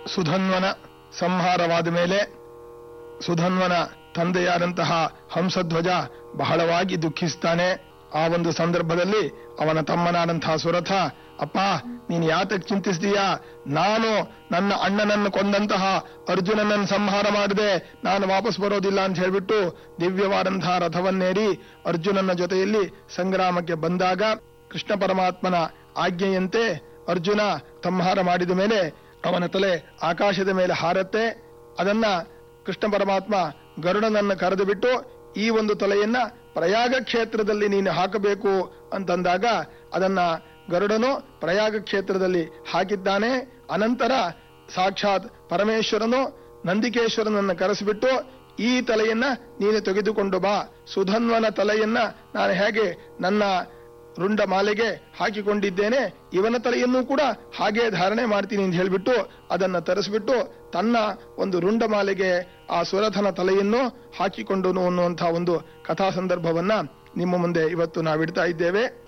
ಸುಧನ್ವನ ಸಂಹಾರವಾದ ಮೇಲೆ ಸುಧನ್ವನ ತಂದೆಯಾದಂತಹ ಹಂಸಧ್ವಜ ಬಹಳವಾಗಿ ದುಃಖಿಸ್ತಾನೆ. ಆ ಒಂದು ಸಂದರ್ಭದಲ್ಲಿ ಅವನ ತಮ್ಮನಾದಂತಹ ಸುರಥ, ಅಪ್ಪ ನೀನು ಯಾತಕ್ಕೆ ಚಿಂತಿಸ್ತೀಯಾ? ನಾನು ನನ್ನ ಅಣ್ಣನನ್ನು ಕೊಂದಂತಹ ಅರ್ಜುನನನ್ನು ಸಂಹಾರ ಮಾಡಿದೆ, ನಾನು ವಾಪಸ್ ಬರೋದಿಲ್ಲ ಅಂತ ಹೇಳ್ಬಿಟ್ಟು ದಿವ್ಯವಾದಂತಹ ರಥವನ್ನೇರಿ ಅರ್ಜುನನ ಜೊತೆಯಲ್ಲಿ ಸಂಗ್ರಾಮಕ್ಕೆ ಬಂದಾಗ ಕೃಷ್ಣ ಪರಮಾತ್ಮನ ಆಜ್ಞೆಯಂತೆ ಅರ್ಜುನ ಸಂಹಾರ ಮಾಡಿದ ಮೇಲೆ ಅವನ ತಲೆ ಆಕಾಶದ ಮೇಲೆ ಹಾರತ್ತೆ. ಅದನ್ನ ಕೃಷ್ಣ ಪರಮಾತ್ಮ ಗರುಡನನ್ನು ಕರೆದು ಬಿಟ್ಟು ಈ ಒಂದು ತಲೆಯನ್ನ ಪ್ರಯಾಗ ಕ್ಷೇತ್ರದಲ್ಲಿ ನೀನು ಹಾಕಬೇಕು ಅಂತಂದಾಗ ಅದನ್ನ ಗರುಡನು ಪ್ರಯಾಗ ಕ್ಷೇತ್ರದಲ್ಲಿ ಹಾಕಿದ್ದಾನೆ. ಅನಂತರ ಸಾಕ್ಷಾತ್ ಪರಮೇಶ್ವರನು ನಂದಿಕೇಶ್ವರನನ್ನು ಕರೆಸಿಬಿಟ್ಟು ಈ ತಲೆಯನ್ನ ನೀನು ತೆಗೆದುಕೊಂಡು ಬಾ, ಸುಧನ್ವನ ತಲೆಯನ್ನ ನಾನು ಹೇಗೆ ನನ್ನ ರುಂಡ ಮಾಲೆಗೆ ಹಾಕಿಕೊಂಡಿದ್ದೇನೆ, ಇವನ ತಲೆಯನ್ನು ಕೂಡ ಹಾಗೆ ಧಾರಣೆ ಮಾಡ್ತೀನಿ ಅಂತ ಹೇಳ್ಬಿಟ್ಟು ಅದನ್ನ ತರಿಸ್ಬಿಟ್ಟು ತನ್ನ ಒಂದು ರುಂಡ ಮಾಲೆಗೆ ಆ ಸುರಥನ ತಲೆಯನ್ನು ಹಾಕಿಕೊಂಡನು ಅನ್ನುವಂತಹ ಒಂದು ಕಥಾ ಸಂದರ್ಭವನ್ನ ನಿಮ್ಮ ಮುಂದೆ ಇವತ್ತು ನಾವಿಡ್ತಾ ಇದ್ದೇವೆ.